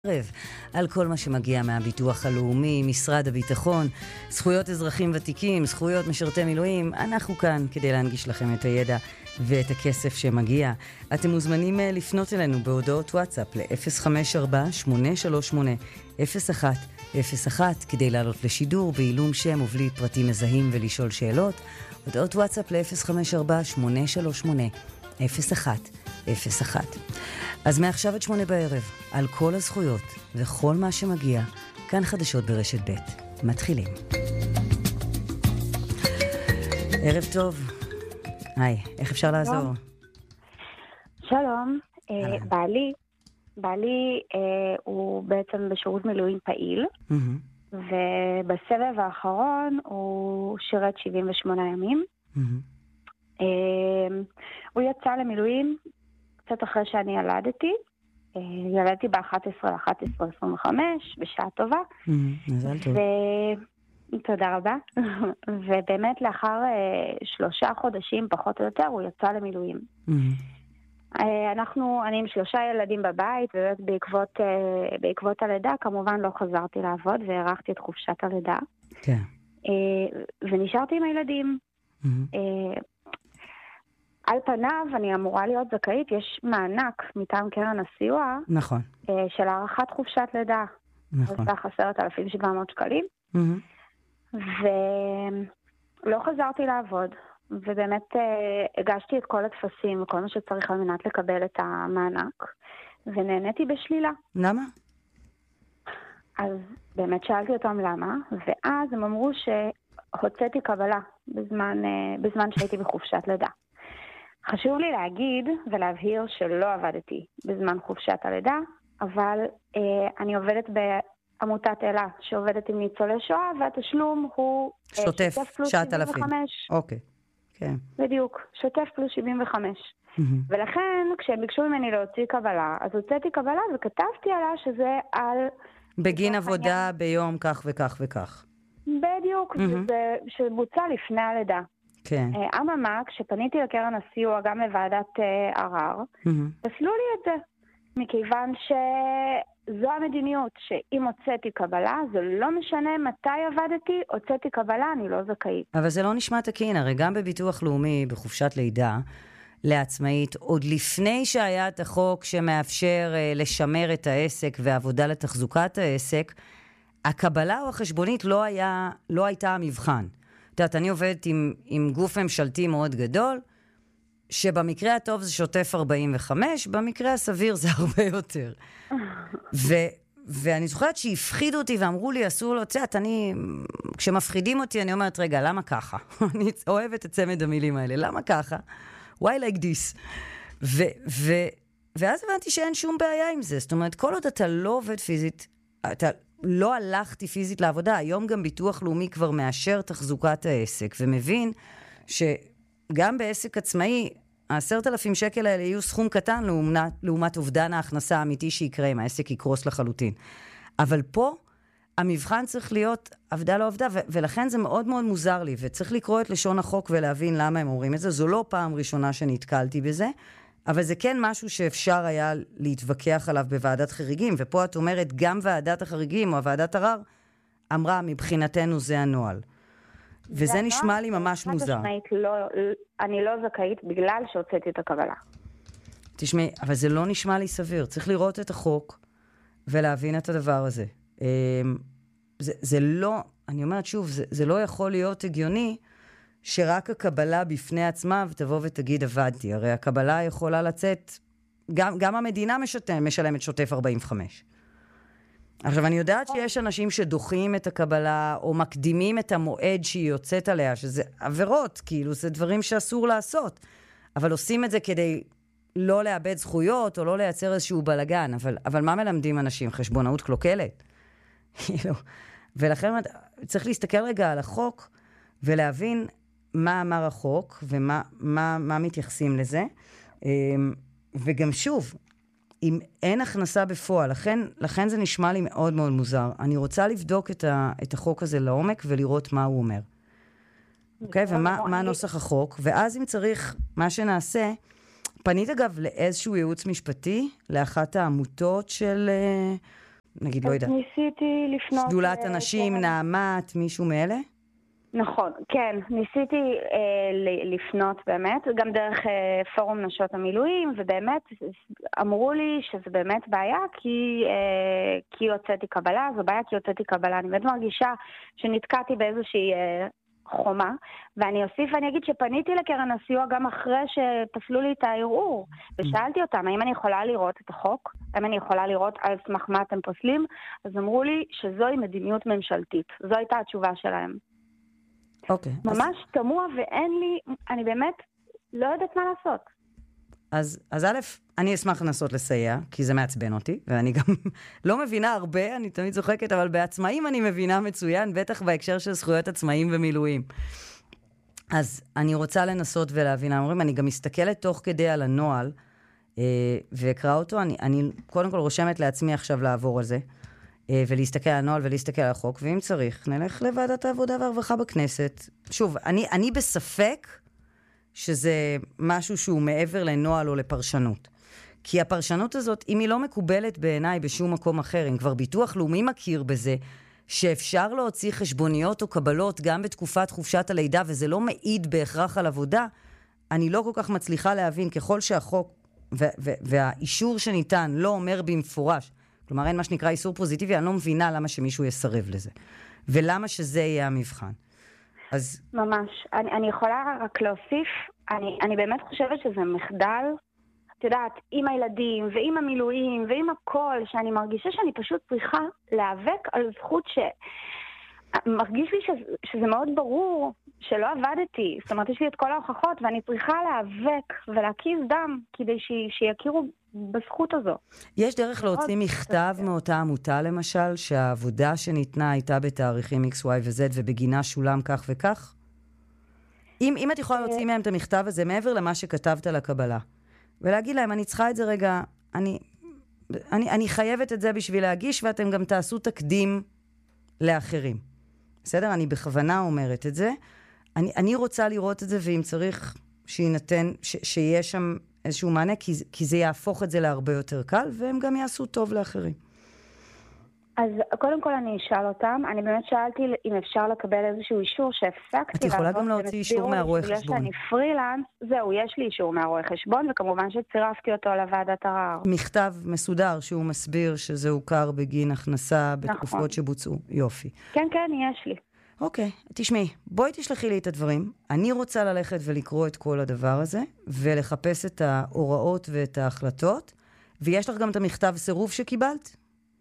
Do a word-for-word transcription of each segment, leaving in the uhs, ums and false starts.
ערב על כל מה שמגיע מהביטוח הלאומי, משרד הביטחון, זכויות אזרחים ותיקים, זכויות משרתי מילואים. אנחנו כאן כדי להנגיש לכם את הידע ואת הכסף שמגיע. אתם מוזמנים לפנות אלינו בהודעות וואטסאפ ל-אפס חמש ארבע שמונה שלוש שמונה אפס אחת אפס אחת כדי לעלות לשידור בעילום שם ובלי פרטים מזהים ולשאול שאלות. הודעות וואטסאפ ל-אפס חמש ארבע שמונה שלוש שמונה אפס אחת אפס אחת. אז מעכשיו עד שמונה בערב, על כל הזכויות וכל מה שמגיע, כאן חדשות ברשת ב'. מתחילים. ערב טוב. היי, איך אפשר לעזור? שלום. אה, בעלי, בעלי אה, הוא בעצם בשירות מילואים פעיל, mm-hmm. ובסבב האחרון הוא שירת שבעים ושמונה ימים. Mm-hmm. אה, הוא יצא למילואים קצת אחרי שאני ילדתי, ילדתי ב-אחת עשרה לאחת עשרה עשרים וחמש, בשעה טובה. מזל טוב. תודה רבה. ובאמת לאחר שלושה חודשים, פחות או יותר, הוא יצא למילואים. אנחנו, אני עם שלושה ילדים בבית, ובאמת בעקבות, בעקבות הלידה, כמובן לא חזרתי לעבוד, והארכתי את חופשת הלידה. כן. ונשארתי עם הילדים. על פניו אני אמורה להיות זכאית, יש מענק מטעם קרן הסיוע. נכון. של הערכת חופשת לידה. נכון. בסך עשרת אלפים שבע מאות שקלים. Mm-hmm. ולא חזרתי לעבוד. ובאמת הגשתי את כל התפסים וכל מה שצריך על מנת לקבל את המענק. ונהניתי בשלילה. למה? אז באמת שאלתי אותם למה. ואז הם אמרו שהוצאתי קבלה בזמן, בזמן שהייתי בחופשת לידה. חשוב לי להגיד ולהבהיר שלא עבדתי בזמן חופשת הלידה, אבל אה, אני עובדת בעמותת אלה שעובדת עם ניצולי שואה, והתשלום הוא שוטף, אה, שוטף פלוס שבעים וחמש. אוקיי, כן. בדיוק, שוטף פלוס שבעים וחמש. Mm-hmm. ולכן כשהם ביקשו ממני להוציא קבלה, אז הוצאתי קבלה וכתבתי עליה שזה על... בגין עבודה עניין. ביום כך וכך וכך. בדיוק, mm-hmm. זה שבוצע לפני הלידה. כן. אממה, כשפניתי לקרן הסיוע גם לוועדת ערר, פסלו לי את זה, מכיוון שזו המדיניות, שאם הוצאתי קבלה, זה לא משנה מתי עבדתי, הוצאתי קבלה, אני לא זכאית. אבל זה לא נשמע תקין, הרי גם בביטוח לאומי, בחופשת לידה, לעצמאית, עוד לפני שהיה את החוק שמאפשר לשמר את העסק ועבודה לתחזוקת העסק, הקבלה או החשבונית לא היה, לא הייתה המבחן. את יודעת, אני עובדת עם, עם גוף ממשלתי מאוד גדול, שבמקרה הטוב זה שוטף ארבעים וחמש, במקרה הסביר זה הרבה יותר. ו, ואני זוכרת שהפחידו אותי ואמרו לי, אסור להוצאת, אני, כשמפחידים אותי, אני אומרת, רגע, למה ככה? אני אוהבת את צמד המילים האלה, למה ככה? Why like this? ו, ו, ואז הבנתי שאין שום בעיה עם זה. זאת אומרת, כל עוד אתה לא עובד פיזית, אתה... לא הלכתי פיזית לעבודה, היום גם ביטוח לאומי כבר מאשר תחזוקת העסק, ומבין שגם בעסק עצמאי, העשרת אלפים שקל האלה יהיו סכום קטן לעומת, לעומת אובדן ההכנסה האמיתי שיקרה, אם העסק יקרוס לחלוטין. אבל פה, המבחן צריך להיות עבדה לא עבדה, ו- ולכן זה מאוד מאוד מוזר לי, וצריך לקרוא את לשון החוק ולהבין למה הם אומרים את זה. זו לא פעם ראשונה שנתקלתי בזה, אבל זה כן משהו שאפשר היה להתווכח עליו בוועדת חריגים, ופה את אומרת, גם ועדת החריגים או ועדת ערר, אמרה, מבחינתנו זה הנוהל. וזה נשמע לי ממש מוזר. לא, אני לא זכאית בגלל שהוצאתי את הקבלה. תשמעי, אבל זה לא נשמע לי סביר. צריך לראות את החוק ולהבין את הדבר הזה. זה, זה לא, אני אומרת שוב, זה, זה לא יכול להיות הגיוני, שרק הקבלה בפני עצמה ותבוא ותגיד עבדתי. הרי הקבלה יכולה לצאת, גם, גם המדינה משת, משלמת שוטף ארבעים וחמש. עכשיו, אני יודעת שיש אנשים שדוחים את הקבלה, או מקדימים את המועד שהיא יוצאת עליה, שזה עבירות, כאילו, זה דברים שאסור לעשות. אבל עושים את זה כדי לא לאבד זכויות, או לא לייצר איזשהו בלגן. אבל, אבל מה מלמדים אנשים? חשבונאות קלוקלת? כאילו, ולכן צריך להסתכל רגע על החוק, ולהבין מה אמר החוק, ומה מה, מה מתייחסים לזה. וגם שוב, אם אין הכנסה בפועל, לכן, לכן זה נשמע לי מאוד מאוד מוזר. אני רוצה לבדוק את, ה, את החוק הזה לעומק, ולראות מה הוא אומר. אוקיי? ומה מה נוסח החוק. ואז אם צריך, מה שנעשה, פנית אגב לאיזשהו ייעוץ משפטי, לאחת העמותות של, נגיד, לא יודעת. ניסיתי לפנות... שדולת אנשים, נעמת, מישהו מאלה? נכון, כן. ניסיתי אה, לפנות באמת, גם דרך אה, פורום נשות המילואים, ובאמת אמרו לי שזה באמת בעיה, כי, אה, כי יוצאתי קבלה, זו בעיה כי יוצאתי קבלה. אני באמת מרגישה שנתקעתי באיזושהי אה, חומה, ואני אוסיף ואני אגיד שפניתי לקרן הסיוע גם אחרי שפסלו לי את הערעור, ושאלתי אותם, האם אני יכולה לראות את החוק? האם אני יכולה לראות על סמך מה אתם פוסלים? אז אמרו לי שזוהי מדיניות ממשלתית. זו הייתה התשובה שלהם. אוקיי. ממש אז... תמוה ואין לי, אני באמת לא יודעת מה לעשות. אז, אז א', אני אשמח לנסות לסייע, כי זה מעצבן אותי, ואני גם לא מבינה הרבה, אני תמיד צוחקת, אבל בעצמאים אני מבינה מצוין, בטח בהקשר של זכויות עצמאים ומילואים. אז אני רוצה לנסות ולהבין, אומרים, אני גם מסתכלת תוך כדי על הנוהל, אה, ואקרא אותו, אני, אני קודם כל רושמת לעצמי עכשיו לעבור על זה, אה, ולהסתכל על הנוהל ולהסתכל על החוק, ואם צריך, נלך לוועדת העבודה והרווחה בכנסת. שוב, אני, אני בספק, שזה משהו שהוא מעבר לנוהל או לפרשנות. כי הפרשנות הזאת, אם היא לא מקובלת בעיניי בשום מקום אחר, אם כבר ביטוח לאומי מכיר בזה, שאפשר להוציא חשבוניות או קבלות גם בתקופת חופשת הלידה, וזה לא מעיד בהכרח על עבודה, אני לא כל כך מצליחה להבין, ככל שהחוק ו- ו- והאישור שניתן לא אומר במפורש, כלומר אין מה שנקרא איסור פוזיטיבי, אני לא מבינה למה שמישהו יסרב לזה. ולמה שזה יהיה המבחן. אז... ממש. אני, אני יכולה רק להוסיף, אני, אני באמת חושבת שזה מחדל, את יודעת, עם הילדים ועם המילואים ועם הכל, שאני מרגישה שאני פשוט צריכה להיאבק על זכות ש... מרגיש לי שזה, שזה מאוד ברור שלא עבדתי. זאת אומרת, יש לי את כל ההוכחות ואני צריכה להיאבק ולהקיז דם כדי ש... שיכירו בזכות הזו. יש דרך להוציא מכתב מאותה עמותה, למשל, שהעבודה שניתנה הייתה בתאריכים X, Y ו-Z ובגינה שולם כך וכך? אם, אם את יכולה להוציא מהם את המכתב הזה, מעבר למה שכתבת לקבלה, ולהגיד להם, אני צריכה את זה רגע, אני, אני, אני חייבת את זה בשביל להגיש, ואתם גם תעשו תקדים לאחרים. בסדר? אני בכוונה אומרת את זה. אני, אני רוצה לראות את זה, ואם צריך שינתן, ש, שיהיה שם איזשהו מענה, כי, כי זה יהפוך את זה להרבה יותר קל, והם גם יעשו טוב לאחרים. אז קודם כל אני אשאל אותם, אני באמת שאלתי אם אפשר לקבל איזשהו אישור שהפסקתי. את יכולה גם להוציא אישור מהרואה חשבון. בגלל שאני פרילנס, זהו, יש לי אישור מהרואה חשבון, וכמובן שצירפתי אותו לוועדת ערר. מכתב מסודר שהוא מסביר שזה הוכר בגין הכנסה בתקופות נכון. שבוצעו. יופי. כן, כן, יש לי. אוקיי, תשמעי, בואי תשלחי לי את הדברים. אני רוצה ללכת ולקרוא את כל הדבר הזה, ולחפש את ההוראות ואת ההחלטות, ויש לך גם את המכתב סירוב שקיבלת?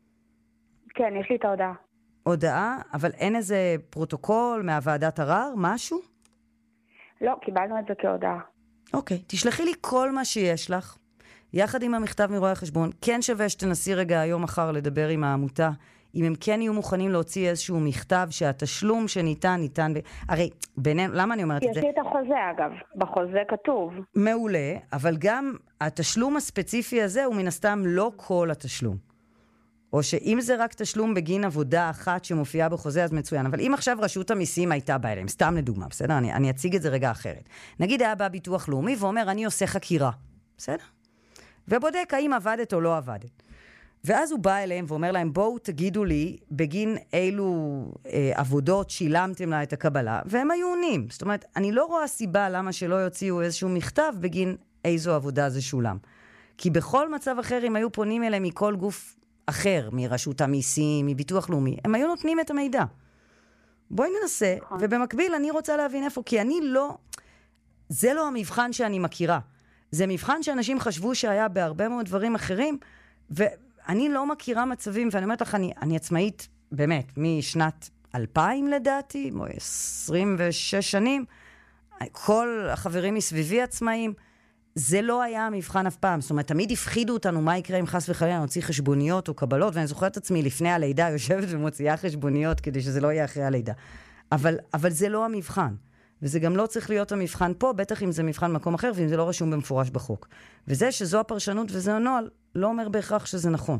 כן, יש לי את ההודעה. הודעה, אבל אין איזה פרוטוקול מהוועדת ערר, משהו? לא, קיבלנו את זה כהודעה. אוקיי, תשלחי לי כל מה שיש לך, יחד עם המכתב מרואי החשבון. כן שווה שתנסי רגע היום מחר לדבר עם העמותה, אם הם כן יהיו מוכנים להוציא איזשהו מכתב שהתשלום שניתן, ניתן... ב... הרי, בינינו, למה אני אומרת את זה? יש לי את החוזה, אגב. בחוזה כתוב. מעולה, אבל גם התשלום הספציפי הזה הוא מן הסתם לא כל התשלום. או שאם זה רק תשלום בגין עבודה אחת שמופיעה בחוזה, אז מצוין. אבל אם עכשיו רשות המיסים הייתה באה אליהם, סתם לדוגמה, בסדר? אני, אני אציג את זה רגע אחרת. נגיד היה בא ביטוח לאומי ואומר, אני עושה חקירה, בסדר? ובודק האם עבדת או לא עבדת. ואז הוא בא אליהם ואומר להם, בואו תגידו לי בגין אילו אה, עבודות שילמתם לה את הקבלה, והם היו עונים. זאת אומרת, אני לא רואה סיבה למה שלא יוציאו איזשהו מכתב בגין איזו עבודה זה שולם. כי בכל מצב אחר, אם היו פונים אליהם מכל גוף אחר, מרשות המיסים, מביטוח לאומי, הם היו נותנים את המידע. בואי ננסה, ובמקביל אני רוצה להבין איפה, כי אני לא, זה לא המבחן שאני מכירה. זה מבחן שאנשים חשבו שהיה בהרבה מאוד דברים אחרים, ואני לא מכירה מצבים, ואני אומרת לך, אני, אני עצמאית, באמת, משנת אלפיים לדעתי, או עשרים ושש שנים, כל החברים מסביבי עצמאיים, זה לא היה המבחן אף פעם. זאת אומרת, תמיד הפחידו אותנו מה יקרה אם חס וחלילה נוציא חשבוניות או קבלות, ואני זוכרת עצמי לפני הלידה יושבת ומוציאה חשבוניות כדי שזה לא יהיה אחרי הלידה. אבל, אבל זה לא המבחן. וזה גם לא צריך להיות המבחן פה, בטח אם זה מבחן מקום אחר, ואם זה לא רשום במפורש בחוק. וזה שזו הפרשנות וזה הנוהל, לא אומר בהכרח שזה נכון.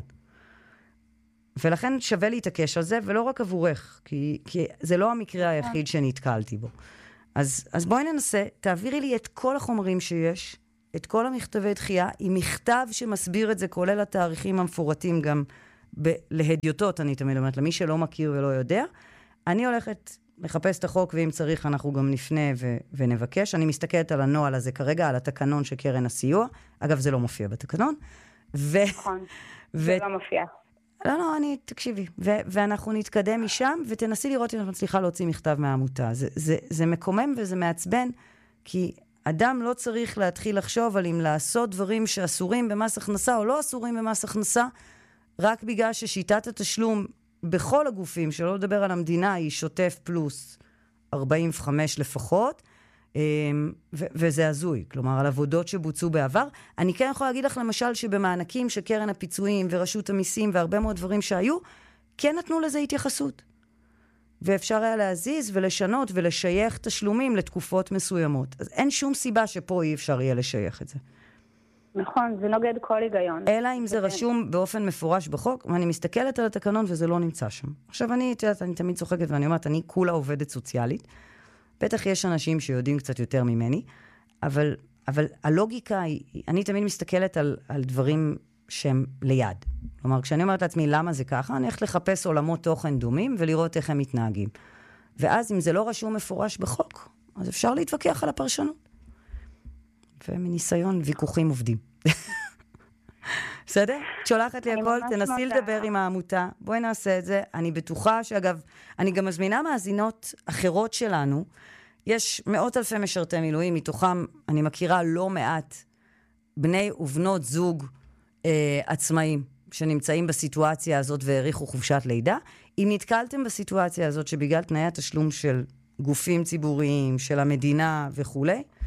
ולכן שווה להתעקש על זה, ולא רק עבורך, כי, כי זה לא המקרה היחיד שנתקלתי בו. אז, אז בואי ננסה, תעבירי לי את כל החומרים שיש, את כל המכתבי דחייה, עם מכתב שמסביר את זה, כולל התאריכים המפורטים גם ב- להדיוטות, אני תמיד אומרת, למי שלא מכיר ולא יודע, אני הולכת לחפש את החוק, ואם צריך אנחנו גם נפנה ו- ונבקש. אני מסתכלת על הנוהל הזה כרגע, על התקנון של קרן הסיוע. אגב, זה לא מופיע בתקנון. ו- נכון, ו- זה לא מופיע. לא, לא, אני, תקשיבי, ו- ואנחנו נתקדם משם, ותנסי לראות אם אנחנו מצליחה להוציא מכתב מהעמותה. זה, זה, זה מקומם וזה מעצבן, כי אדם לא צריך להתחיל לחשוב על אם לעשות דברים שאסורים במס הכנסה או לא אסורים במס הכנסה, רק בגלל ששיטת התשלום בכל הגופים, שלא לדבר על המדינה, היא שוטף פלוס ארבעים וחמש לפחות, ו- וזה הזוי. כלומר, על עבודות שבוצעו בעבר. אני כן יכולה להגיד לך למשל שבמענקים שקרן הפיצויים ורשות המיסים והרבה מאוד דברים שהיו, כן נתנו לזה התייחסות. ואפשר היה להזיז ולשנות ולשייך תשלומים לתקופות מסוימות. אז אין שום סיבה שפה אי אפשר יהיה לשייך את זה. נכון, זה נוגד כל היגיון. אלא אם זה רשום באופן מפורש בחוק, ואני מסתכלת על התקנון וזה לא נמצא שם. עכשיו אני, תדעת, אני תמיד צוחקת ואני אומרת, אני כולה עובדת סוציאלית. בטח יש אנשים שיודעים קצת יותר ממני, אבל, אבל הלוגיקה היא, אני תמיד מסתכלת על, על דברים שהם ליד. כלומר, כשאני אומרת לעצמי למה זה ככה, אני הולכת לחפש עולמות תוכן דומים ולראות איך הם מתנהגים. ואז אם זה לא רשום מפורש בחוק, אז אפשר להתווכח על הפרשנות. ומניסיון ויכוחים עובדים. בסדר? שולחת לי הכל, תנסי לדבר עם העמותה, בואי נעשה את זה. אני בטוחה שאגב, אני גם מזמינה מאזינות אחרות שלנו, יש מאות אלפי משרתי מילואים, מתוכם אני מכירה לא מעט בני ובנות זוג אה, עצמאים, שנמצאים בסיטואציה הזאת והעריכו חופשת לידה. אם נתקלתם בסיטואציה הזאת שבגלל תנאי התשלום של גופים ציבוריים, של המדינה וכו',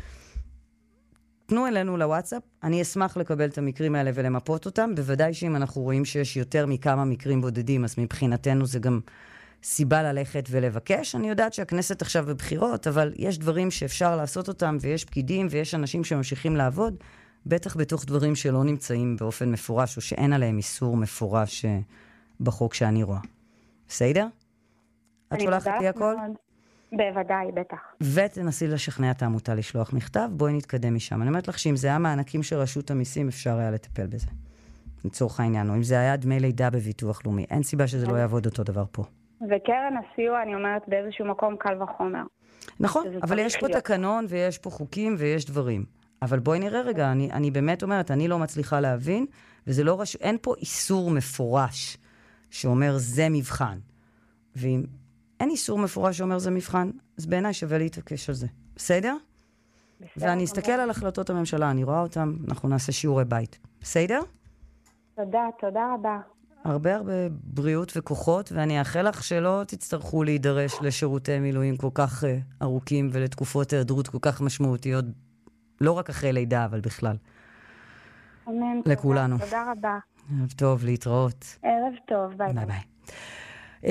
תנו אלינו לוואטסאפ, אני אשמח לקבל את המקרים האלה ולמפות אותם, בוודאי שאם אנחנו רואים שיש יותר מכמה מקרים בודדים, אז מבחינתנו זה גם סיבה ללכת ולבקש. אני יודעת שהכנסת עכשיו בבחירות, אבל יש דברים שאפשר לעשות אותם, ויש פקידים ויש אנשים שממשיכים לעבוד, בטח בתוך דברים שלא נמצאים באופן מפורש, או שאין עליהם איסור מפורש בחוק שאני רואה. בסדר? את שולחת לי הכל? בוודאי, בטח. ותנסי לשכנע את העמותה לשלוח מכתב, בואי נתקדם משם. אני אומרת לך שאם זה היה מענקים של רשות המיסים, אפשר היה לטפל בזה. לצורך העניין, או אם זה היה דמי לידה בביטוח לאומי. אין סיבה שזה לא יעבוד אותו דבר פה. וקרן הסיוע, אני אומרת, באיזשהו מקום קל וחומר. נכון, אבל יש פה תקנון ויש פה חוקים ויש דברים. אבל בואי נראה רגע, אני, אני באמת אומרת, אני לא מצליחה להבין, וזה לא רש... אין פה איסור מפורש שאומר זה מבחן. ואם אין איסור מפורש שאומר זה מבחן, אז בעיניי שווה להתעקש על זה. בסדר? בסדר. ואני אסתכל על החלטות הממשלה, אני רואה אותם, אנחנו נעשה שיעורי בית. בסדר? תודה, תודה רבה. הרבה הרבה בריאות וכוחות, ואני אאחל לך שלא תצטרכו להידרש לשירותי מילואים כל כך uh, ארוכים ולתקופות היעדרות כל כך משמעותיות, לא רק אחרי לידה, אבל בכלל. אמן. לכולנו. תודה, תודה רבה. ערב טוב, להתראות. ערב טוב, ביי ביי. ביי. Uh,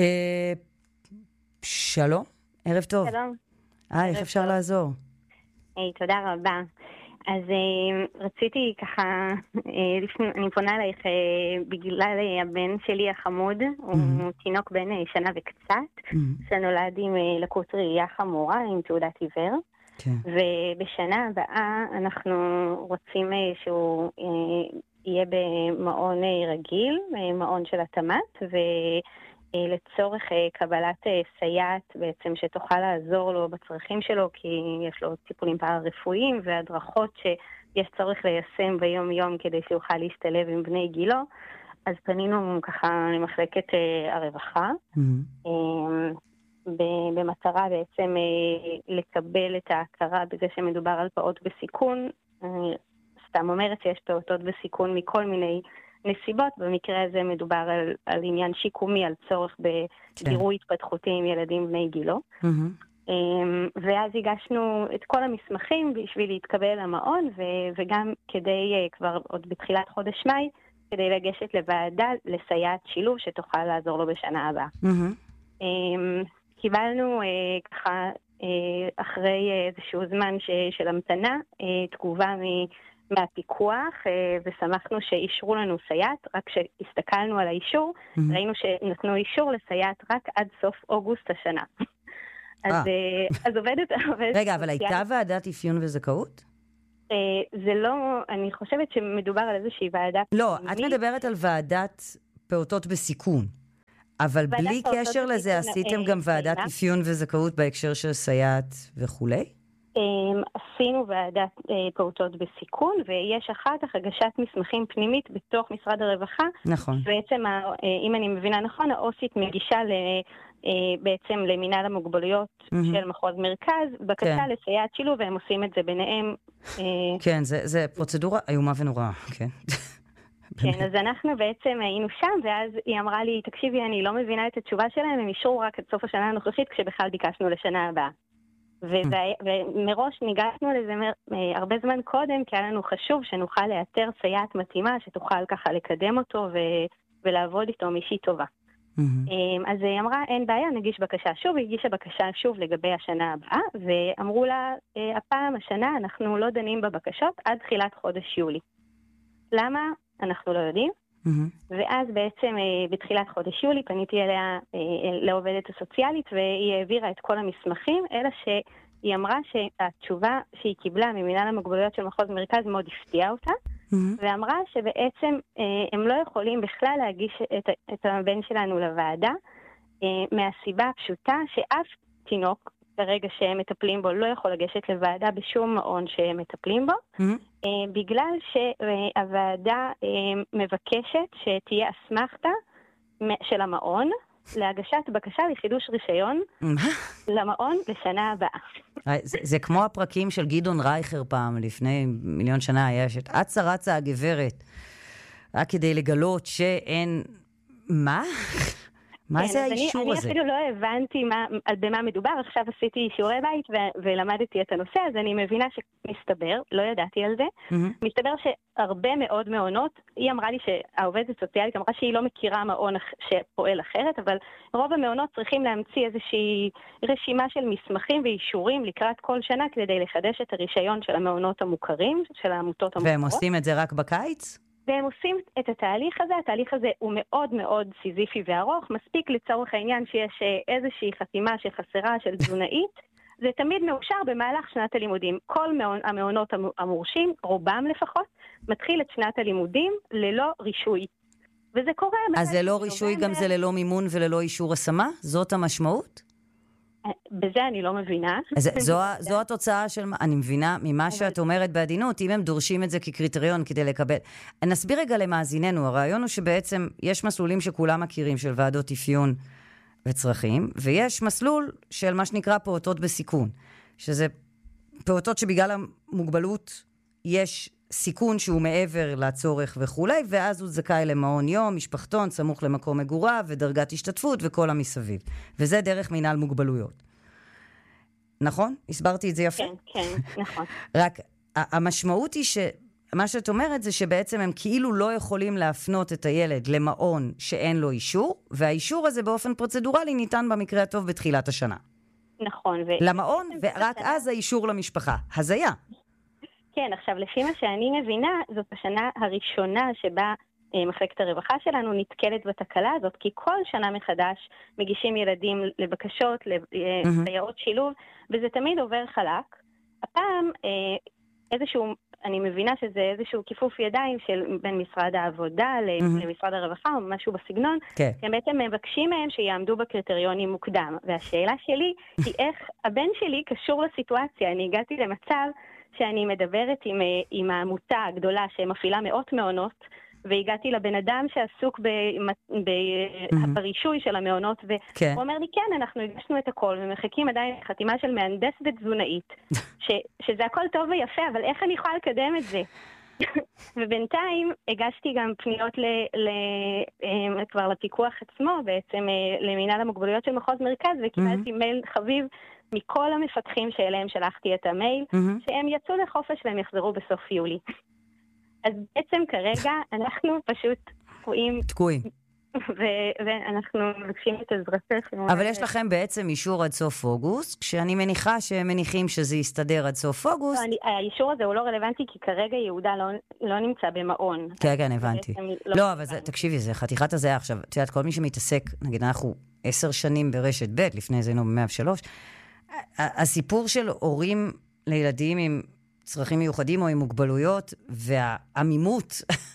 שלום, ערב טוב. שלום. אה, איך אפשר לעזור? היי, תודה רבה. אז רציתי ככה, לפני, אני פונה אלייך בגלל הבן שלי החמוד, הוא תינוק בן שנה וקצת, שנולד עם לקות ראייה חמורה, עם תעודת עיוור. ובשנה הבאה אנחנו רוצים שהוא יהיה במעון רגיל, מעון של התאמת, ו... לצורך קבלת סייעת בעצם שתוכל לעזור לו בצרכים שלו, כי יש לו טיפולים פארה-רפואיים והדרכות שיש צורך ליישם ביום יום כדי שיוכל להשתלב עם בני גילו. אז פנינו ככה למחלקת הרווחה, mm-hmm. במטרה בעצם לקבל את ההכרה בזה שמדובר על פעוט בסיכון. אני סתם אומרת שיש פעוטות בסיכון מכל מיני נסיבות, במקרה הזה מדובר על, על עניין שיקומי, על צורך בגירוי התפתחותי עם ילדים בני גילו. Mm-hmm. ואז הגשנו את כל המסמכים בשביל להתקבל למעון, ו- וגם כדי, כבר עוד בתחילת חודש מאי, כדי לגשת לוועדה לסייעת שילוב שתוכל לעזור לו בשנה הבאה. Mm-hmm. קיבלנו ככה, אחרי איזשהו זמן ש- של המתנה, תגובה מ... מהפיקוח, ושמחנו שאישרו לנו סייעת, רק שהסתכלנו על האישור, mm-hmm. ראינו שנתנו אישור לסייעת רק עד סוף אוגוסט השנה. אז, אז עובדת... רגע, אבל הייתה ועדת אפיון וזכאות? זה לא, אני חושבת שמדובר על איזושהי ועדה... לא, את מדברת על ועדת פעוטות בסיכון. אבל בלי קשר לזה, עשיתם גם ועדת אפיון וזכאות בהקשר של סייעת וכולי? עשינו ועדת פעוטות בסיכון, ויש אחר כך הגשת מסמכים פנימית בתוך משרד הרווחה. נכון. בעצם, אם אני מבינה נכון, האוסית מגישה בעצם למינהל המוגבלויות של מחוז מרכז, בקשה לסייעת שילוב, והם עושים את זה ביניהם. כן, זה פרוצדורה איומה ונוראה, כן. כן, אז אנחנו בעצם היינו שם, ואז היא אמרה לי, תקשיבי, אני לא מבינה את התשובה שלהם, הם אישרו רק את סוף השנה הנוכחית, כשבכלל ביקשנו לשנה הבאה. ומראש ניגשנו לזה הרבה זמן קודם, כי היה לנו חשוב שנוכל לאתר סייעת מתאימה, שתוכל ככה לקדם אותו ולעבוד איתו מישהי טובה. אז היא אמרה, אין בעיה, נגיש בקשה שוב, היא הגישה בקשה שוב לגבי השנה הבאה, ואמרו לה, הפעם, השנה, אנחנו לא דנים בבקשות עד תחילת חודש יולי. למה? אנחנו לא יודעים. ואז בעצם בתחילת חודש יולי פניתי אליה לעובדת הסוציאלית, והיא העבירה את כל המסמכים, אלא שהיא אמרה שהתשובה שהיא קיבלה ממינהל המוגבלויות של מחוז מרכז מאוד הפתיעה אותה, ואמרה שבעצם הם לא יכולים בכלל להגיש את, את הבן שלנו לוועדה, מהסיבה הפשוטה שאף תינוק ברגע שהם מטפלים בו לא יכול לגשת לוועדה בשום מעון שהם מטפלים בו, mm-hmm. בגלל שהוועדה מבקשת שתהיה אסמכתה של המעון להגשת בקשה לחידוש רישיון למעון לשנה הבאה. זה, זה כמו הפרקים של גדעון רייכר פעם, לפני מיליון שנה היה שאת רצה הגברת, רק כדי לגלות שאין... מה? מה כן, זה האישור אני, הזה? אני אפילו לא הבנתי מה, על במה מדובר, עכשיו עשיתי שיעורי בית ו- ולמדתי את הנושא, אז אני מבינה שמסתבר, לא ידעתי על זה, mm-hmm. מסתבר שהרבה מאוד מעונות, היא אמרה לי שהעובדת הסוציאלית אמרה שהיא לא מכירה מעון שפועל אחרת, אבל רוב המעונות צריכים להמציא איזושהי רשימה של מסמכים ואישורים לקראת כל שנה, כדי לחדש את הרישיון של המעונות המוכרים, של העמותות המוכרות. והם עושים את זה רק בקיץ? והם עושים את התהליך הזה, התהליך הזה הוא מאוד מאוד סיזיפי וארוך, מספיק לצורך העניין שיש איזושהי חתימה שחסרה של תזונאית, זה תמיד מאושר במהלך שנת הלימודים. כל המעונות המורשים, רובם לפחות, מתחיל את שנת הלימודים ללא רישוי. וזה קורה... אז ללא רישוי גם זה ללא מימון וללא אישור השמה? זאת המשמעות? בזה אני לא מבינה. אז זו, זו התוצאה של... אני מבינה ממה שאת אומרת בעדינות, אם הם דורשים את זה כקריטריון כדי לקבל... נסביר רגע למאזיננו, הרעיון הוא שבעצם יש מסלולים שכולם מכירים של ועדות אפיון וצרכים, ויש מסלול של מה שנקרא פעוטות בסיכון, שזה פעוטות שבגלל המוגבלות יש סיכון שהוא מעבר לצורך וכו', ואז הוא זכאי למעון יום, משפחתון, סמוך למקום מגוריו, ודרגת השתתפות וכל המסביב. וזה דרך מינהל מוגבלויות. נכון? הסברתי את זה יפה? כן, כן, נכון. רק המשמעות היא שמה שאת אומרת זה שבעצם הם כאילו לא יכולים להפנות את הילד למעון שאין לו אישור, והאישור הזה באופן פרוצדורלי ניתן במקרה הטוב בתחילת השנה. נכון. ו... למעון, ורק אז האישור למשפחה. הזיה. כן, עכשיו, לפי מה שאני מבינה, זאת השנה הראשונה שבה אה, מחלקת הרווחה שלנו נתקלת בתקלה הזאת, כי כל שנה מחדש מגישים ילדים לבקשות, לסייעות mm-hmm. שילוב, וזה תמיד עובר חלק. הפעם, אה, איזשהו, אני מבינה שזה איזשהו כיפוף ידיים של בין משרד העבודה mm-hmm. למשרד הרווחה, או משהו בסגנון, כן. הם בעצם מבקשים מהם שיעמדו בקריטריונים מוקדם. והשאלה שלי היא איך הבן שלי קשור לסיטואציה. אני הגעתי למצב שאני מדברת עם, עם העמותה הגדולה שמפעילה מאות מעונות, והגעתי לבן אדם שעסוק ברישוי של המעונות, והוא כן. אומר לי, כן, אנחנו הגשנו את הכל, ומחכים עדיין חתימה של מהנדסת ותזונאית, ש, שזה הכל טוב ויפה, אבל איך אני יכולה לקדם את זה? ובינתיים הגשתי גם פניות ל, ל, כבר לפיקוח עצמו, בעצם למינהל המוגבלויות של מחוז מרכז, וקיבלתי mm-hmm. מייל חביב, מכל המפתחים שאליהם שלחתי את המייל, mm-hmm. שהם יצאו לחופש והם יחזרו בסוף יולי. אז בעצם כרגע אנחנו פשוט תקועים. תקועים. ו- ואנחנו מבקשים את עזרתך. אבל יש לכם בעצם אישור עד סוף אוגוסט, כשאני מניחה שהם מניחים שזה יסתדר עד סוף אוגוסט. לא, אני, האישור הזה הוא לא רלוונטי, כי כרגע יהודה לא, לא נמצא במעון. כן, כן, הבנתי. לא, לא אבל זה, תקשיבי, זה חתיכת הזה עכשיו. את יודעת, כל מי שמתעסק, נגיד אנחנו עשר שנים ברשת ב', לפני זה היינו ב-מאה ושלוש, הסיפור של הורים לילדים עם צרכים מיוחדים או עם מוגבלויות, והעמימות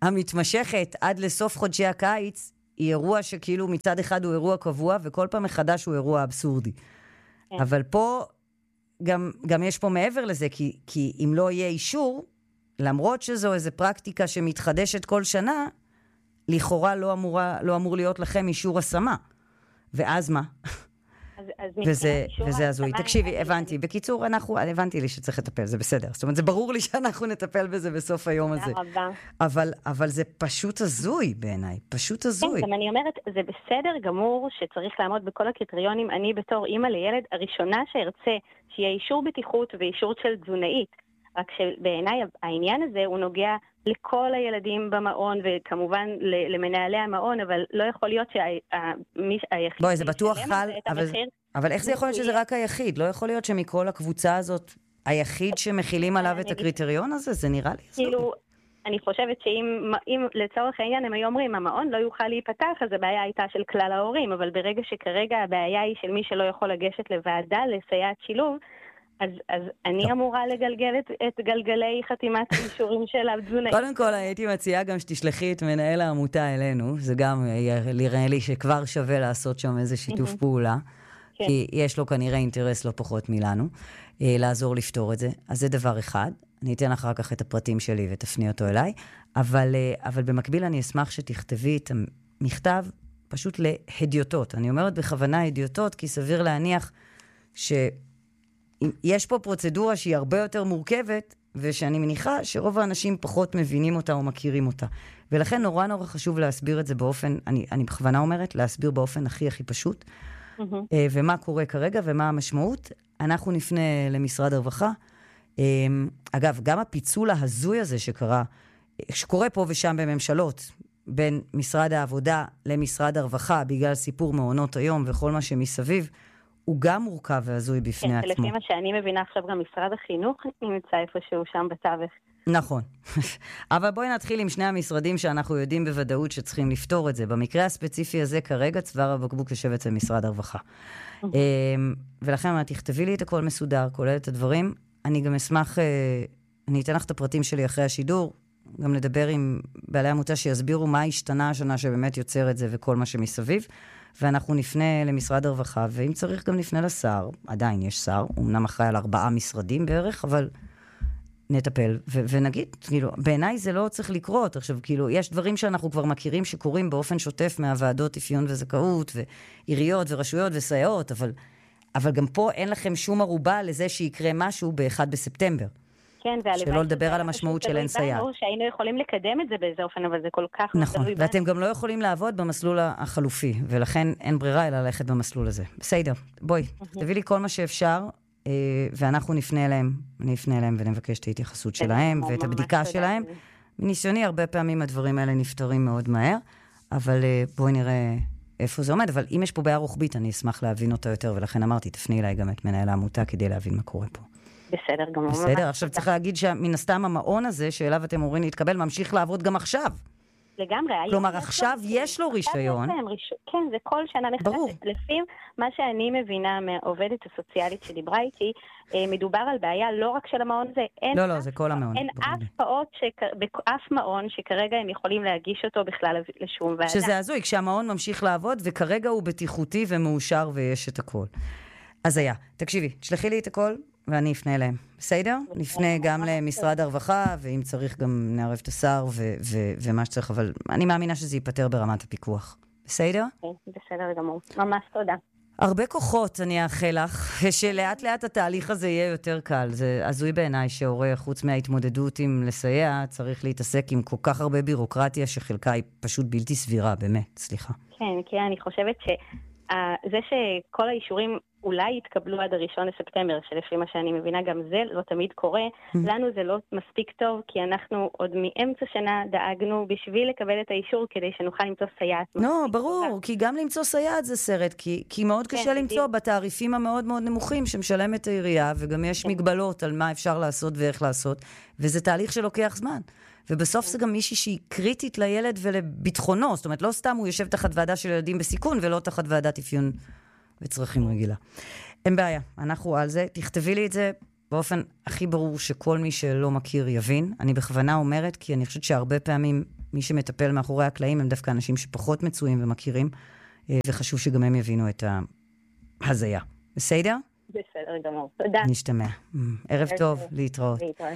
המתמשכת עד לסוף חודשי הקיץ, היא אירוע שכאילו מצד אחד הוא אירוע קבוע, וכל פעם מחדש הוא אירוע אבסורדי. כן. אבל פה, גם, גם יש פה מעבר לזה, כי, כי אם לא יהיה אישור, למרות שזו איזו פרקטיקה שמתחדשת כל שנה, לכאורה לא, אמורה, לא אמור להיות לכם אישור השמה. ואז מה? אז, אז וזה, וזה הזוי. תקשיבי, הבנתי. בקיצור, אנחנו, הבנתי לי שצריך לטפל, זה בסדר. זאת אומרת, זה ברור לי שאנחנו נטפל בזה בסוף היום הזה. רבה. אבל, אבל זה פשוט הזוי בעיניי. פשוט הזוי. כן, גם אני אומרת, זה בסדר גמור שצריך לעמוד בכל הקריטריונים. אני בתור אימא לילד, הראשונה שארצה שיהיה אישור בטיחות ואישור של תזונאית. רק שבעיניי העניין הזה הוא נוגע לכל הילדים במעון, וכמובן למנהלי המעון, אבל לא יכול להיות שהיחיד... בואי, זה בטוח חל, אבל, אבל איך זה יכול להיות שזה רק היחיד? לא יכול להיות שמכל הקבוצה הזאת, היחיד שמכילים עליו את הקריטריון הזה? זה נראה לי הזוי. כאילו, אני חושבת שאם לצורך העניין הם היו אומרים, המעון לא יוכל להיפתח, אז הבעיה הייתה של כלל ההורים, אבל ברגע שכרגע הבעיה היא של מי שלא יכול לגשת לוועדה, לסייעת שילוב, אז, אז אני אמורה לגלגל את, את גלגלי חתימת האישורים של התזונאית. קודם כל, הייתי מציעה גם שתשלחי את מנהל העמותה אלינו, זה גם נראה לי שכבר שווה לעשות שם איזה שיתוף פעולה, כי יש לו כנראה אינטרס לא פחות מלנו, לעזור לפתור את זה. אז זה דבר אחד. אני אתן אחר כך את הפרטים שלי ותפני אותו אליי, אבל, אבל במקביל אני אשמח שתכתבי את המכתב פשוט להדיוטות. אני אומרת בכוונה הדיוטות, כי סביר להניח ש... יש פה פרוצדורה שהיא הרבה יותר מורכבת, ושאני מניחה שרוב האנשים פחות מבינים אותה או מכירים אותה. ולכן נורא נורא חשוב להסביר את זה באופן, אני, אני בכוונה אומרת, להסביר באופן הכי הכי פשוט, mm-hmm. ומה קורה כרגע ומה המשמעות. אנחנו נפנה למשרד הרווחה. אגב, גם הפיצול ההזוי הזה שקרה, שקורה פה ושם בממשלות, בין משרד העבודה למשרד הרווחה, בגלל סיפור מעונות היום וכל מה שמסביב, הוא גם מורכב והזוי בפני כן, עצמו. לפי מה שאני מבינה עכשיו, גם משרד החינוך נמצא איפשהו שם בתווך. נכון. אבל בואי נתחיל עם שני המשרדים שאנחנו יודעים בוודאות שצריכים לפתור את זה. במקרה הספציפי הזה, כרגע צוואר הבקבוק יושב אצל משרד הרווחה. ולכן, אני תכתבי לי את הכל מסודר, כולל את הדברים. אני גם אשמח, אני אתן לך את הפרטים שלי אחרי השידור, גם לדבר עם בעלי עמותה שיסבירו מה השתנה השנה שבאמת יוצר את זה וכל מה שמסביב. ואנחנו נפנה למשרד הרווחה, ואם צריך גם נפנה לשר, עדיין יש שר, הוא אמנם אחראי על ארבעה משרדים בערך, אבל נטפל, ו- ונגיד, כאילו, בעיניי זה לא צריך לקרות, עכשיו, כאילו, יש דברים שאנחנו כבר מכירים שקורים באופן שוטף מהוועדות אפיון וזכאות, ועיריות ורשויות וסייעות, אבל, אבל גם פה אין לכם שום ערובה לזה שיקרה משהו ב-אחד בספטמבר. כן, שלא לדבר על המשמעות של אין סייעת. שהיינו יכולים לקדם את זה באיזה אופן, אבל זה כל כך... נכון, ואתם גם לא יכולים לעבוד במסלול החלופי, ולכן אין ברירה אלא ללכת במסלול הזה. בסדר, בואי, תביא לי כל מה שאפשר, ואנחנו נפנה אליהם, אני אפנה אליהם ונבקש את ההתייחסות שלהם, ואת הבדיקה שלהם. מניסיוני, הרבה פעמים הדברים האלה נפתרים מאוד מהר, אבל בואי נראה איפה זה עומד, אבל אם יש פה בעיה רוחבית, אני אשמח להבין אותה יותר, ולכן אמרתי, תפני אליי גם את מנהל העמותה כדי להבין מה קורה פה. בסדר, גם בסדר, עכשיו צריך להגיד שמן הסתם המעון הזה, שאליו אתם אומרים להתקבל, ממשיך לעבוד גם עכשיו. לגמרי. כלומר, עכשיו יש לו רישיון. כן, זה כל שנה מחדש. ברור. לפי מה שאני מבינה מהעובדת הסוציאלית שדיברה איתי, מדובר על בעיה לא רק של המעון הזה. לא, לא, זה כל המעון. אין אף פעוט, באף מעון שכרגע הם יכולים להגיש אותו בכלל לשום ועדה. שזה הזוי, כשהמעון ממשיך לעבוד, וכרגע הוא בטיחותי ומאושר ויש את הכל. אז היה, תקשיבי, תשלחי לי את הכל, ואני אפנה אליהם. בסדר? נפנה גם למשרד הרווחה, ואם צריך גם נערב את השר ו- ו- ומה שצריך, אבל אני מאמינה שזה ייפטר ברמת הפיקוח. בסדר? בסדר גמור. ממש תודה. הרבה כוחות אני אאחל לך, ושלאט לאט התהליך הזה יהיה יותר קל. זה הזוי בעיניי שהורה, חוץ מההתמודדות עם לסייע, צריך להתעסק עם כל כך הרבה בירוקרטיה, שחלקה היא פשוט בלתי סבירה, באמת. סליחה. כן, כי אני חושבת שזה שכל האישורים אולי יתקבלו עד הראשון לספטמבר, שלפי מה שאני מבינה גם זה לא תמיד קורה. לנו זה לא מספיק טוב, כי אנחנו עוד מאמצע שנה דאגנו בשביל לקבל את האישור, כדי שנוכל למצוא סייעת. לא, ברור, כי גם למצוא סייעת זה סרט, כי, כי מאוד קשה למצוא בתעריפים המאוד מאוד נמוכים שמשלמת העירייה, וגם יש מגבלות על מה אפשר לעשות ואיך לעשות, וזה תהליך שלוקח זמן. ובסוף זה גם מישהי שהיא קריטית לילד ולביטחונו, זאת אומרת, לא סתם הוא יושב תחת ועדה של ילדים בסיכון, ולא תחת ועדת אפיון וצרכים רגילה. אין בעיה, אנחנו על זה. תכתבי לי את זה באופן הכי ברור שכל מי שלא מכיר יבין. אני בכוונה אומרת, כי אני חושבת שהרבה פעמים מי שמטפל מאחורי הקלעים הם דווקא אנשים שפחות מצויים ומכירים, וחשוב שגם הם יבינו את ההזיה. בסדר? בסדר גמור. תודה. נשתמע. ערב טוב, להתראות. להתראות.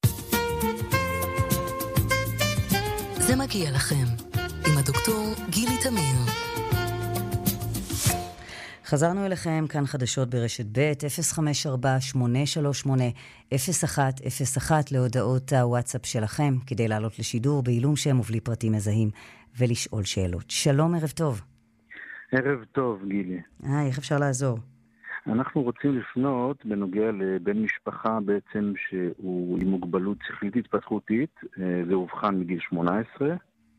זה מגיע לכם עם הדוקטור גילי תמיר. חזרנו אליכם, כאן חדשות ברשת ב' אפס חמש ארבע שמונה שלוש שמונה אפס אחת אפס אחת להודעות הוואטסאפ שלכם, כדי לעלות לשידור בעילום שם ובלי פרטים מזהים ולשאול שאלות. שלום, ערב טוב. ערב טוב, גילי. אה, איך אפשר לעזור? אנחנו רוצים לפנות בנוגע לבן משפחה בעצם שהוא עם מוגבלות שכלית התפתחותית, זה אובחן מגיל שמונה עשרה.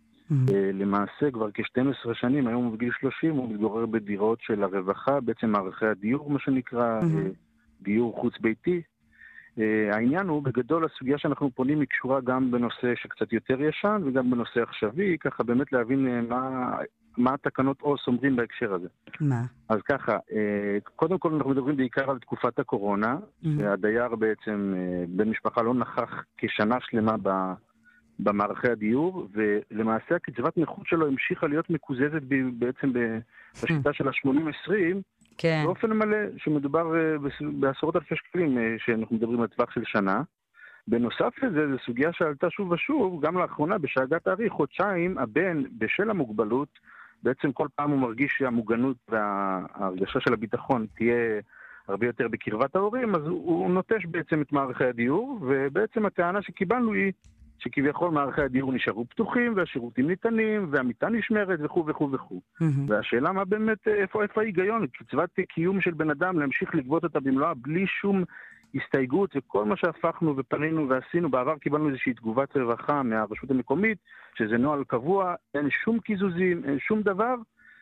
למעשה כבר כ-שתים עשרה שנים, היום הוא בגיל שלושים, הוא מתגורר בדירות של הרווחה, בעצם מערכי הדיור, מה שנקרא, דיור חוץ ביתי. העניין הוא, בגדול הסוגיה שאנחנו פונים היא קשורה גם בנושא שקצת יותר ישן, וגם בנושא עכשווי, ככה באמת להבין מה, מה התקנות או אומרים בהקשר הזה. מה? אז ככה, קודם כל אנחנו מדברים בעיקר על תקופת הקורונה, שהדייר בעצם, בן משפחה לא נכח כשנה שלמה ב... במערכי הדיור, ולמעשה הקצבת נכות שלו המשיכה להיות מקוזזת בעצם בשיטה של ה-שמונים עשרים, כן. באופן מלא, שמדובר בעשרות אלפי שקלים, שאנחנו מדברים על טווח של שנה. בנוסף לזה, זו סוגיה שעלתה שוב ושוב, גם לאחרונה, בשאגה תאריך, חודשיים, הבן, בשל המוגבלות, בעצם כל פעם הוא מרגיש שהמוגנות וההרגשה של הביטחון תהיה הרבה יותר בקרבת ההורים, אז הוא נוטש בעצם את מערכי הדיור, ובעצם הטענה שקיבלנו היא שכביכול מערכי הדיור נשארו פתוחים, והשירותים ניתנים, והמיטה נשמרת, וכו' וכו' וכו'. Mm-hmm. והשאלה מה באמת, איפה, איפה ההיגיון? קצבת קיום של בן אדם להמשיך לגבות אותה במלואה, בלי שום הסתייגות, וכל מה שהפכנו ופנינו ועשינו, בעבר קיבלנו איזושהי תגובת רווחה מהרשות המקומית, שזה נוהל קבוע, אין שום קיזוזים, אין שום דבר.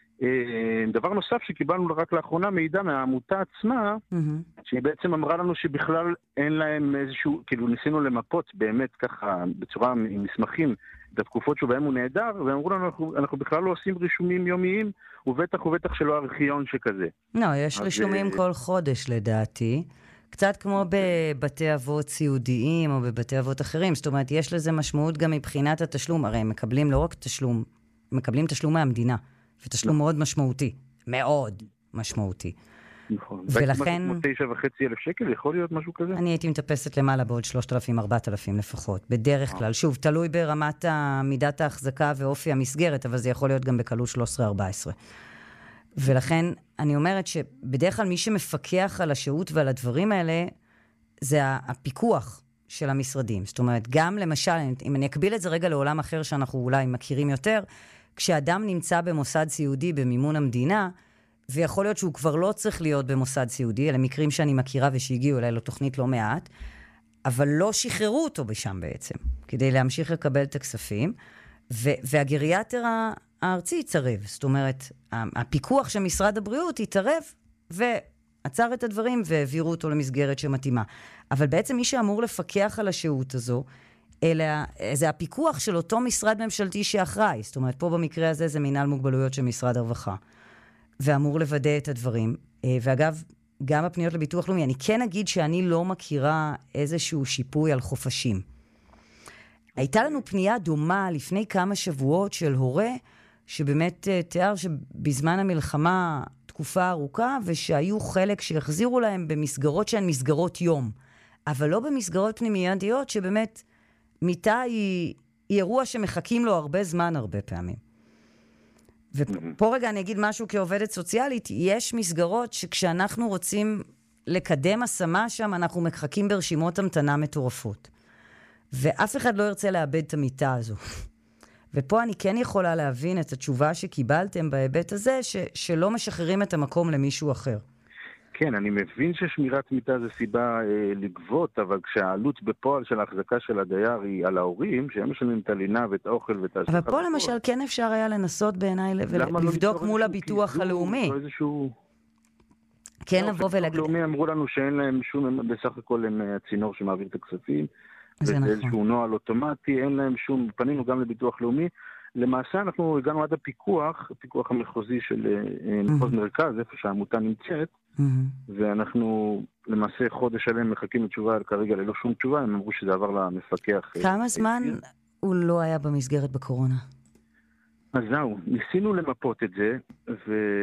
דבר נוסף שקיבלנו רק לאחרונה מידע מהעמותה עצמה, mm-hmm. שהיא בעצם אמרה לנו שבכלל אין להם איזשהו, כאילו ניסינו למפות באמת ככה בצורה עם מסמכים את התקופות שבהם הוא נהדר, והם אמרו לנו אנחנו, אנחנו בכלל לא עושים רישומים יומיים, ובטח ובטח שלא ארכיון שכזה. לא, יש רישומים זה... כל חודש לדעתי, קצת כמו בבתי אבות סיעודיים או בבתי אבות אחרים, זאת אומרת יש לזה משמעות גם מבחינת התשלום, הרי הם מקבלים לא רק תשלום, הם מקבלים תשלום מהמדינה. ותשלום מאוד משמעותי, מאוד משמעותי. נכון. ולכן... משהו כמו תשע וחצי אלף שקל, יכול להיות משהו כזה? אני הייתי מטפסת למעלה בעוד שלושת אלפים, ארבעת אלפים לפחות, בדרך כלל. שוב, תלוי ברמת מידת ההחזקה ואופי המסגרת, אבל זה יכול להיות גם בקלות שלוש עשרה ארבע עשרה. ולכן אני אומרת שבדרך כלל מי שמפקח על השהות ועל הדברים האלה, זה הפיקוח של המשרדים. זאת אומרת, גם למשל, אם אני אקביל את זה רגע לעולם אחר שאנחנו אולי מכירים יותר, כשאדם נמצא במוסד סיעודי במימון המדינה, ויכול להיות שהוא כבר לא צריך להיות במוסד סיעודי, אלה מקרים שאני מכירה ושהגיעו אליי לתוכנית לא מעט, אבל לא שחררו אותו בשם בעצם, כדי להמשיך לקבל את הכספים, ו- והגריאטר הארצי יתערב. זאת אומרת, הפיקוח של משרד הבריאות יתערב, ועצר את הדברים והעבירו אותו למסגרת שמתאימה. אבל בעצם מי שאמור לפקח על השהות הזו, אלא זה הפיקוח של אותו משרד ממשלתי שאחראי. זאת אומרת, פה במקרה הזה זה מינהל מוגבלויות של משרד הרווחה. ואמור לוודא את הדברים. ואגב, גם הפניות לביטוח לאומי, אני כן אגיד שאני לא מכירה איזשהו שיפוי על חופשים. הייתה לנו פנייה דומה לפני כמה שבועות של הורה, שבאמת תיאר שבזמן המלחמה תקופה ארוכה, ושהיו חלק שהחזירו להם במסגרות שהן מסגרות יום. אבל לא במסגרות פנימייתיות שבאמת מיטה היא, היא אירוע שמחכים לו הרבה זמן, הרבה פעמים. ופה רגע אני אגיד משהו כעובדת סוציאלית, יש מסגרות שכשאנחנו רוצים לקדם השמה שם, אנחנו מחכים ברשימות המתנה מטורפות. ואף אחד לא ירצה לאבד את המיטה הזו. ופה אני כן יכולה להבין את התשובה שקיבלתם בהיבט הזה, ש- שלא משחררים את המקום למישהו אחר. כן, אני מבין ששמירת מיטה זה סיבה אה, לגבות, אבל כשהעלות בפועל של ההחזקה של הדייר היא על ההורים, שהם משלמים את הלינה ואת האוכל ואת ההשגחה. אבל פה בפועל. למשל כן אפשר היה לנסות בעיניי ולבדוק לא מול הביטוח הלאומי. או איזשהו... כן לא, לבוא ולהגיד... הביטוח הלאומי אמרו לנו שאין להם שום, בסך הכל הם הצינור שמעביר את הכספים. זה נכון. איזשהו נוהל אוטומטי, אין להם שום, פנינו גם לביטוח לאומי. למעשה אנחנו הגענו עד הפיקוח, הפיקוח המחוזי של מחוז מרכז, איפה שהעמותה נמצאת, ואנחנו למעשה חודש שלם מחכים לתשובה כרגע ללא שום תשובה, הם אמרו שזה עבר למפקח. כמה זמן הוא לא היה במסגרת בקורונה? אז זהו, ניסינו למפות את זה, ו...